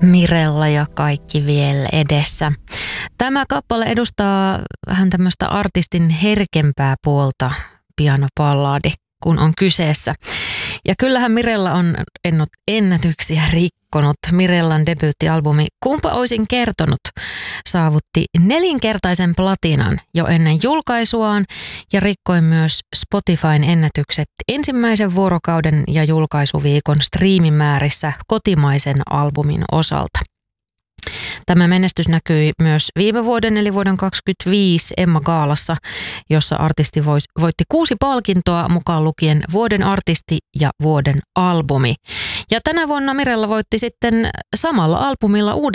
Mirella ja kaikki vielä edessä. Tämä kappale edustaa vähän tämmöistä artistin herkempää puolta, pianopallaadi, kun on kyseessä. Ja kyllähän Mirella on ennätyksiä rikkonut. Mirellan debyyttialbumi Kumpa oisin kertonut saavutti 4-kertaisen platinan jo ennen julkaisuaan ja rikkoi myös Spotifyn ennätykset ensimmäisen vuorokauden ja julkaisuviikon striimimäärissä kotimaisen albumin osalta. Tämä menestys näkyi myös viime vuoden eli vuoden 2025 Emma-gaalassa, jossa artisti voitti 6 palkintoa mukaan lukien vuoden artisti ja vuoden albumi. Ja tänä vuonna Mirella voitti sitten samalla albumilla